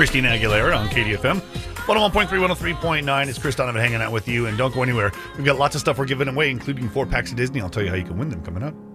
Christina Aguilera on KDFM. 101.3, 103.9. It's Chris Donovan hanging out with you. And don't go anywhere. We've got lots of stuff we're giving away, including 4 packs of Disney. I'll tell you how you can win them coming up.